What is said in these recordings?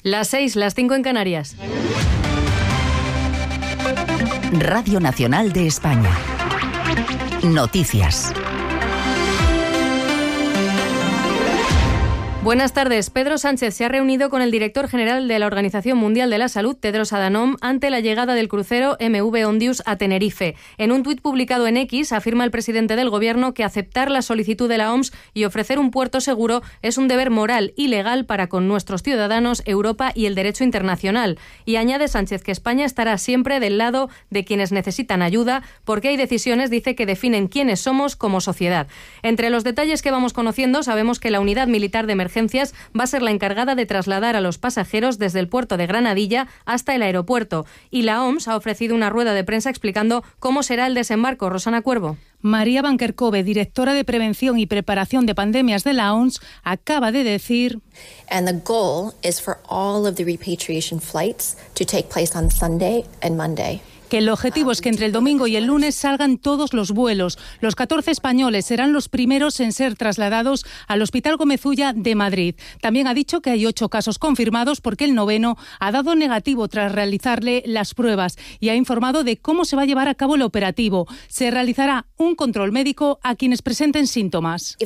Las 6, las 5 en Canarias. Radio Nacional de España. Noticias. Buenas tardes. Pedro Sánchez se ha reunido con el director general de la Organización Mundial de la Salud, Tedros Adhanom, ante la llegada del crucero MV Ondius a Tenerife. En un tuit publicado en X, afirma el presidente del Gobierno que aceptar la solicitud de la OMS y ofrecer un puerto seguro es un deber moral y legal para con nuestros ciudadanos, Europa y el derecho internacional. Y añade Sánchez que España estará siempre del lado de quienes necesitan ayuda, porque hay decisiones, dice, que definen quiénes somos como sociedad. Entre los detalles que vamos conociendo, sabemos que la Unidad Militar de Emergencias va a ser la encargada de trasladar a los pasajeros desde el puerto de Granadilla hasta el aeropuerto. Y la OMS ha ofrecido una rueda de prensa explicando cómo será el desembarco. Rosana Cuervo. María Van Kerkhove, directora de Prevención y Preparación de Pandemias de la OMS, acaba de decir: And the goal is for all of the repatriation flights to take place on Sunday and Monday. Que el objetivo es que entre el domingo y el lunes salgan todos los vuelos. Los 14 españoles serán los primeros en ser trasladados al Hospital Gómez Ulla de Madrid. También ha dicho que hay 8 casos confirmados porque el 9º ha dado negativo tras realizarle las pruebas y ha informado de cómo se va a llevar a cabo el operativo. Se realizará un control médico a quienes presenten síntomas.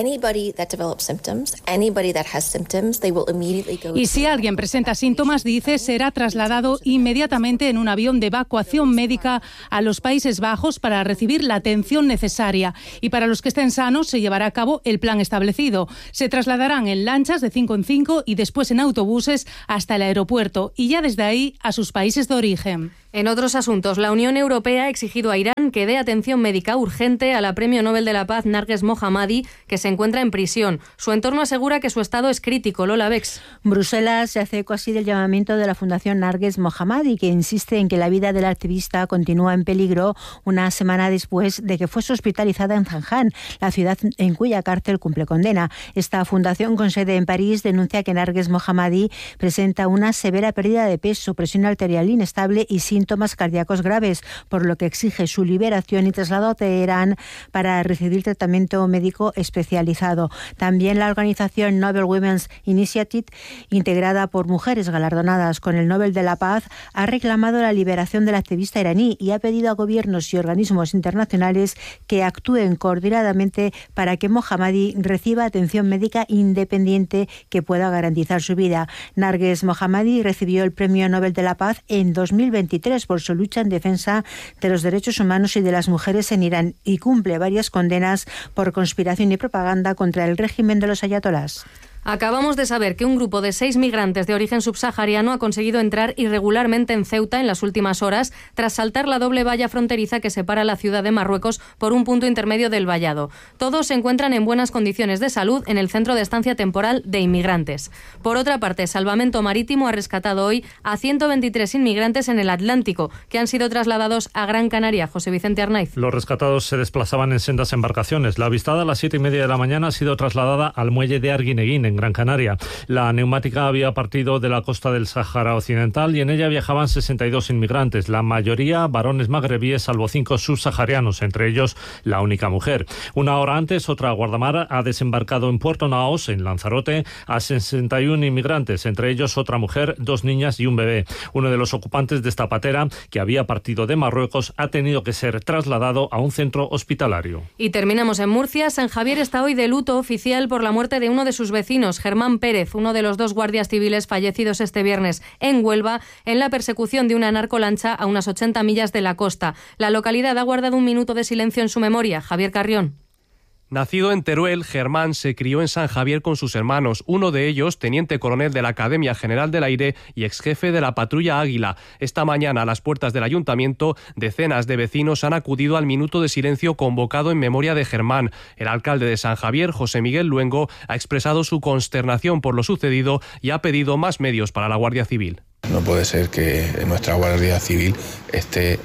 Y si alguien presenta síntomas, dice, será trasladado inmediatamente en un avión de evacuación médica a los Países Bajos para recibir la atención necesaria. Y para los que estén sanos se llevará a cabo el plan establecido. Se trasladarán en lanchas de 5 en 5 y después en autobuses hasta el aeropuerto y ya desde ahí a sus países de origen. En otros asuntos, la Unión Europea ha exigido a Irán que dé atención médica urgente a la Premio Nobel de la Paz Narges Mohammadi, que se encuentra en prisión. Su entorno asegura que su estado es crítico. Lola Bex. Bruselas se hace eco así del llamamiento de la Fundación Narges Mohammadi, que insiste en que la vida del activista continúa en peligro una semana después de que fuese hospitalizada en Zanjan, la ciudad en cuya cárcel cumple condena. Esta fundación, con sede en París, denuncia que Narges Mohammadi presenta una severa pérdida de peso, presión arterial inestable y síntomas cardíacos graves, por lo que exige su liberación y traslado a Teherán para recibir tratamiento médico especializado. También la organización Nobel Women's Initiative, integrada por mujeres galardonadas con el Nobel de la Paz, ha reclamado la liberación del activista iraní y ha pedido a gobiernos y organismos internacionales que actúen coordinadamente para que Mohammadi reciba atención médica independiente que pueda garantizar su vida. Narges Mohammadi recibió el Premio Nobel de la Paz en 2023 por su lucha en defensa de los derechos humanos y de las mujeres en Irán y cumple varias condenas por conspiración y propaganda contra el régimen de los ayatolás. Acabamos de saber que un grupo de 6 migrantes de origen subsahariano ha conseguido entrar irregularmente en Ceuta en las últimas horas tras saltar la doble valla fronteriza que separa la ciudad de Marruecos por un punto intermedio del vallado. Todos se encuentran en buenas condiciones de salud en el centro de estancia temporal de inmigrantes. Por otra parte, Salvamento Marítimo ha rescatado hoy a 123 inmigrantes en el Atlántico que han sido trasladados a Gran Canaria. José Vicente Arnaiz. Los rescatados se desplazaban en sendas embarcaciones. La avistada a las 7:30 de la mañana ha sido trasladada al muelle de Arguineguín, en Gran Canaria. La neumática había partido de la costa del Sáhara Occidental y en ella viajaban 62 inmigrantes, la mayoría varones magrebíes, salvo 5 subsaharianos, entre ellos la única mujer. Una hora antes, otra guardamar ha desembarcado en Puerto Naos, en Lanzarote, a 61 inmigrantes, entre ellos otra mujer, 2 niñas y un bebé. Uno de los ocupantes de esta patera, que había partido de Marruecos, ha tenido que ser trasladado a un centro hospitalario. Y terminamos en Murcia. San Javier está hoy de luto oficial por la muerte de uno de sus vecinos, Germán Pérez, uno de los 2 guardias civiles fallecidos este viernes en Huelva en la persecución de una narcolancha a unas 80 millas de la costa. La localidad ha guardado un minuto de silencio en su memoria. Javier Carrión. Nacido en Teruel, Germán se crió en San Javier con sus hermanos, uno de ellos teniente coronel de la Academia General del Aire y exjefe de la Patrulla Águila. Esta mañana, a las puertas del ayuntamiento, decenas de vecinos han acudido al minuto de silencio convocado en memoria de Germán. El alcalde de San Javier, José Miguel Luengo, ha expresado su consternación por lo sucedido y ha pedido más medios para la Guardia Civil. No puede ser que nuestra Guardia Civil esté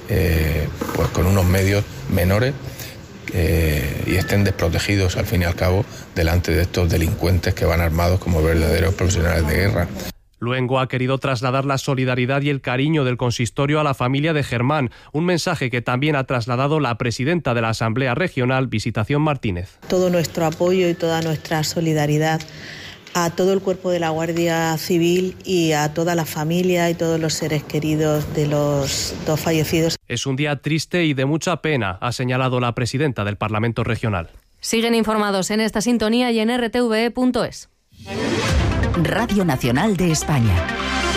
con unos medios menores y estén desprotegidos, al fin y al cabo, delante de estos delincuentes que van armados como verdaderos profesionales de guerra. Luengo ha querido trasladar la solidaridad y el cariño del consistorio a la familia de Germán, un mensaje que también ha trasladado la presidenta de la Asamblea Regional, Visitación Martínez. Todo nuestro apoyo y toda nuestra solidaridad a todo el cuerpo de la Guardia Civil y a toda la familia y todos los seres queridos de los 2 fallecidos. Es un día triste y de mucha pena, ha señalado la presidenta del Parlamento Regional. Siguen informados en esta sintonía y en rtve.es. Radio Nacional de España.